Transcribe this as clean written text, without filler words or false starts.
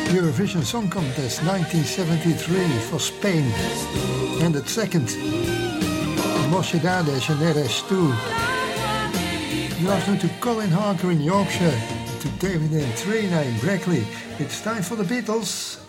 Eurovision Song Contest 1973 for Spain. And the second, Mocedades and RS2. Good afternoon to Colin Harker in Yorkshire, to David and Trina in Brackley. It's time for the Beatles.